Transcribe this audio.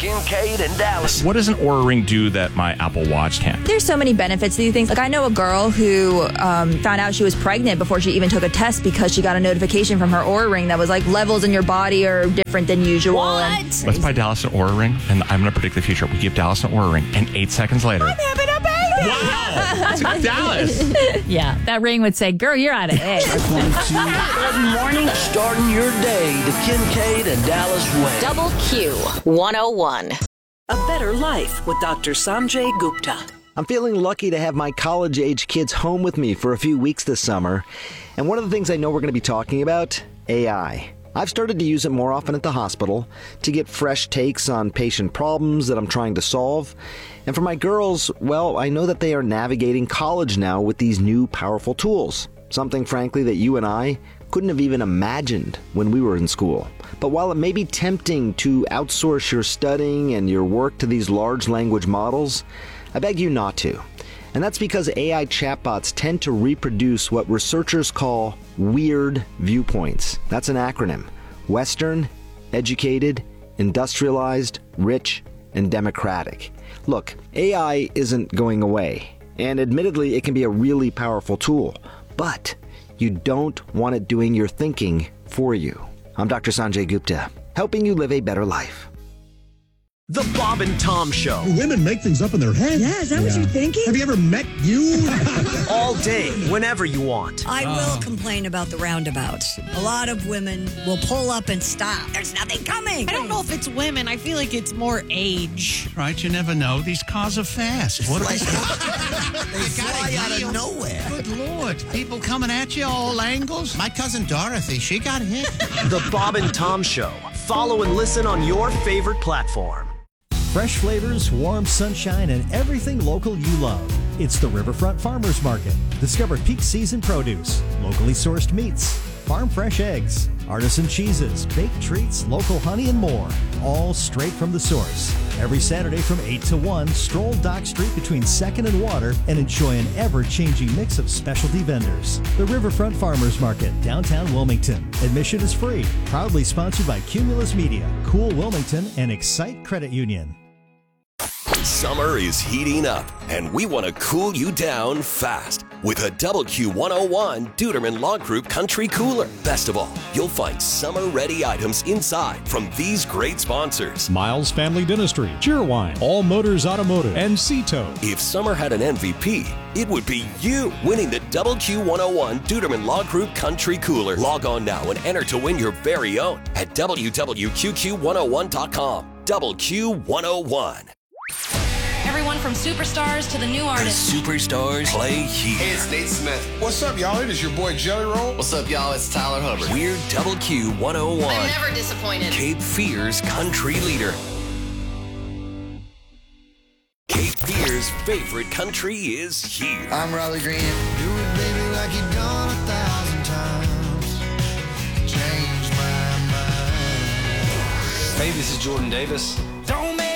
Kincaid and Dallas. What does an Oura Ring do that my Apple Watch can't? There's so many benefits to these things. Like, I know a girl who found out she was pregnant before she even took a test because she got a notification from her Oura Ring that was like, levels in your body are different than usual. What? Let's buy Dallas an Oura Ring, and I'm going to predict the future. We give Dallas an Oura Ring, and 8 seconds later... I'm having a baby! Wow! That's Dallas! Yeah, that ring would say, girl, you're out of eggs. Good morning. Starting your day the Kincaid and Dallas way. Double Q 101. A better life with Dr. Sanjay Gupta. I'm feeling lucky to have my college-age kids home with me for a few weeks this summer. And one of the things I know we're going to be talking about, AI. I've started to use it more often at the hospital to get fresh takes on patient problems that I'm trying to solve. And for my girls, well, I know that they are navigating college now with these new powerful tools. Something, frankly, that you and I couldn't have even imagined when we were in school. But while it may be tempting to outsource your studying and your work to these large language models, I beg you not to. And that's because AI chatbots tend to reproduce what researchers call weird viewpoints. That's an acronym. Western, educated, industrialized, rich, and democratic. Look, AI isn't going away. And admittedly, it can be a really powerful tool. But you don't want it doing your thinking for you. I'm Dr. Sanjay Gupta, helping you live a better life. The Bob and Tom Show. Women make things up in their head. Yeah, is that what you're thinking? Have you ever met you? All day, whenever you want. I will complain about the roundabouts. A lot of women will pull up and stop. There's nothing coming. I don't know if it's women. I feel like it's more age. Right, you never know. These cars are fast. What they fly out of nowhere. Good Lord. People coming at you all angles. My cousin Dorothy, she got hit. The Bob and Tom Show. Follow and listen on your favorite platform. Fresh flavors, warm sunshine, and everything local you love. It's the Riverfront Farmers Market. Discover peak season produce, locally sourced meats, farm fresh eggs, artisan cheeses, baked treats, local honey, and more. All straight from the source. Every Saturday from 8 to 1, stroll Dock Street between 2nd and Water and enjoy an ever-changing mix of specialty vendors. The Riverfront Farmers Market, downtown Wilmington. Admission is free. Proudly sponsored by Cumulus Media, Cool Wilmington, and Excite Credit Union. Summer is heating up, and we want to cool you down fast with a Double Q101 Duderman Law Group Country Cooler. Best of all, you'll find summer-ready items inside from these great sponsors: Miles Family Dentistry, Cheerwine, All Motors Automotive, and Cito. If summer had an MVP, it would be you winning the Double Q101 Duderman Law Group Country Cooler. Log on now and enter to win your very own at www.qqq101.com. Double Q101. Everyone from superstars to the new artists. The superstars play here. Hey, it's Nate Smith. What's up, y'all? It is your boy Jelly Roll. What's up, y'all? It's Tyler Hubbard. We're Double Q101. I'm never disappointed. Cape Fear's country leader. Cape Fear's favorite country is here. I'm Riley Green. Do it, baby, like you've done 1,000 times. Change my mind. Hey, this is Jordan Davis.